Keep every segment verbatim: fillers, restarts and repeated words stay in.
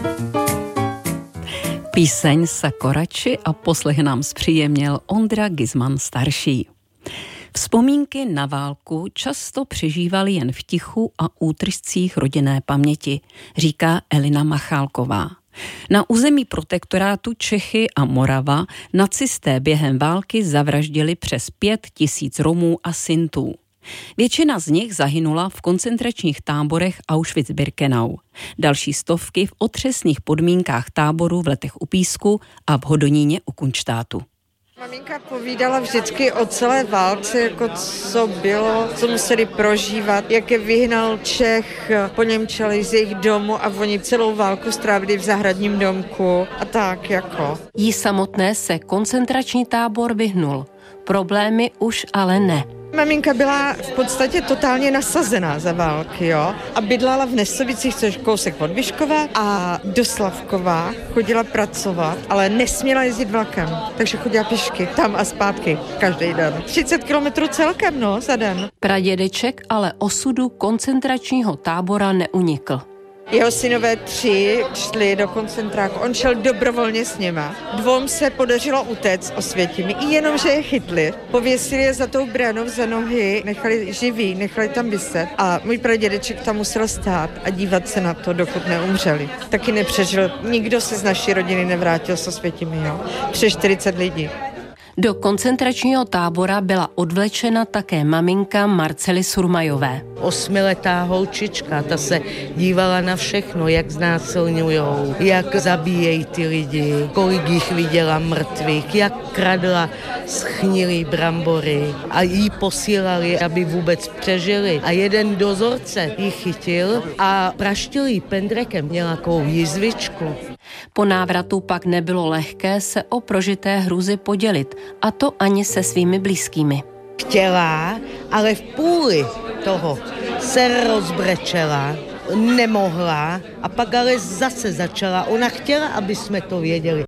Píseň Sakorači a poslech nám zpříjemnil Ondra Gizman starší. Vzpomínky na válku často přežívali jen v tichu a útržcích rodinné paměti, říká Elina Machálková. Na území protektorátu Čechy a Morava nacisté během války zavraždili přes pět tisíc Romů a Sintů. Většina z nich zahynula v koncentračních táborech Auschwitz-Birkenau. Další stovky v otřesných podmínkách táborů v Letech u Písku a v Hodoníně u Kunštátu. Maminka povídala vždycky o celé válce, jako co bylo, co museli prožívat, jak je vyhnal Čech, po něm čeli z jejich domu a oni celou válku strávili v zahradním domku a tak jako. Jí samotné se koncentrační tábor vyhnul. Problémy už ale ne. Maminka byla v podstatě totálně nasazená za války, jo. A bydlala v Nesovicích, což kousek od Vyškova, a do Slavkova chodila pracovat, ale nesměla jezdit vlakem, takže chodila pěšky tam a zpátky každý den. třicet kilometrů celkem, no, za den. Pradědeček ale osudu koncentračního tábora neunikl. Jeho synové tři šli do koncentráku, on šel dobrovolně s nima. Dvou se podařilo utéct Osvětimi, i jenom, že je chytli. Pověsili je za tou bránou za nohy, nechali živý, nechali tam viset a můj pradědeček tam musel stát a dívat se na to, dokud neumřeli. Taky nepřežil, nikdo se z naší rodiny nevrátil s Osvětimi, jo. Přes čtyřicet lidí. Do koncentračního tábora byla odvlečena také maminka Marcely Surmajové. Osmiletá holčička, ta se dívala na všechno, jak znásilňujou, jak zabíjejí ty lidi, kolik jich viděla mrtvých, jak kradla schnilý brambory a jí posílali, aby vůbec přežili. A jeden dozorce ji chytil a praštil jí pendrekem, měla takovou jizvičku. Po návratu pak nebylo lehké se o prožité hrůzy podělit, a to ani se svými blízkými. Chtěla, ale v půli toho se rozbrečela, nemohla a pak ale zase začala. Ona chtěla, aby jsme to věděli.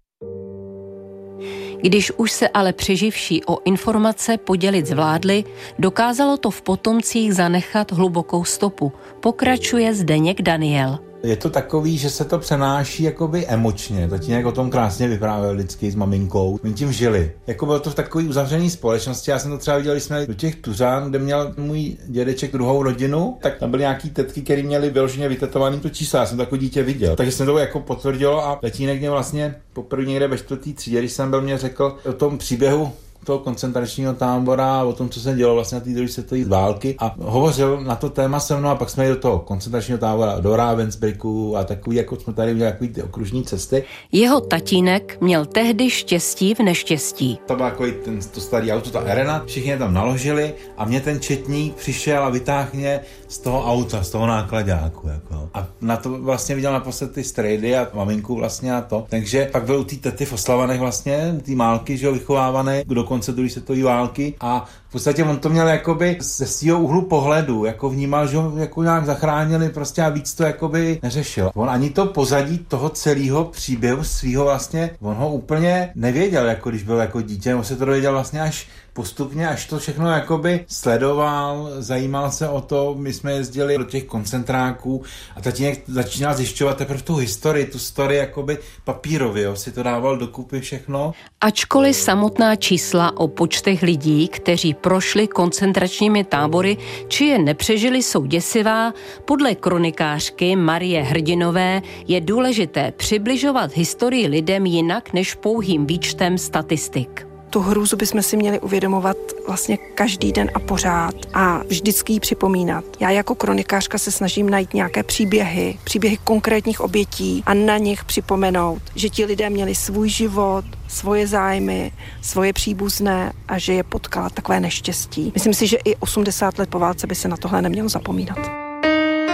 Když už se ale přeživší o informace podělit zvládli, dokázalo to v potomcích zanechat hlubokou stopu, pokračuje Zdeněk Daniel. Je to takový, že se to přenáší jakoby emočně. Tatínek o tom krásně vyprávěl vždycky s maminkou. My tím žili. Jako bylo to v takový uzavřený společnosti. Já jsem to třeba viděl, když jsme do těch Tuřán, kde měl můj dědeček druhou rodinu, tak tam byly nějaký tetky, které měly vyloženě vytetovaný to číslo. Já jsem takové dítě viděl. Takže jsem to jako potvrdilo a tatínek mě vlastně poprvé někde ve čtvrtý třídě, když jsem byl, mě řekl o tom příběhu toho koncentračního tábora, o tom, co se dělo vlastně na té druhé světové války a hovořil na to téma se mnou a pak jsme jeli do toho koncentračního tábora do Ravensbrücku a takový, jako jsme tady udělali takový ty okružní cesty. Jeho tatínek měl tehdy štěstí v neštěstí. To byl takový ten, to starý auto, ta Arena, všichni je tam naložili a mě ten četník přišel a vytáhl mě z toho auta, z toho nákladáku. Jako. A na to vlastně viděl naposled ty strejdy a maminku vlastně a to. Takže pak byl u té tety v Oslavanech vlastně, u té Málky, že ho vychovávané do konce druhé světové války a v podstatě on to měl jakoby ze svého úhlu pohledu, jako vnímal, že ho jako nějak zachránili prostě a víc to jakoby neřešil. On ani to pozadí toho celého příběhu svého vlastně, on ho úplně nevěděl, jako když byl jako dítě, on se to dověděl vlastně až postupně, až to všechno jakoby sledoval, zajímal se o to, my jsme jezdili do těch koncentráků a tatínek začínal zjišťovat teprve tu historii, tu story jakoby papírově, jo, si to dával dokupy všechno. Ačkoliv samotná čísla o počtech lidí, kteří prošli koncentračními tábory, či je nepřežili, jsou děsivá, podle kronikářky Marie Hrdinové je důležité přibližovat historii lidem jinak než pouhým výčtem statistik. Tu hrůzu bychom si měli uvědomovat vlastně každý den a pořád a vždycky ji připomínat. Já jako kronikářka se snažím najít nějaké příběhy, příběhy konkrétních obětí a na nich připomenout, že ti lidé měli svůj život, svoje zájmy, svoje příbuzné a že je potkala takové neštěstí. Myslím si, že i osmdesát let po válce by se na tohle nemělo zapomínat.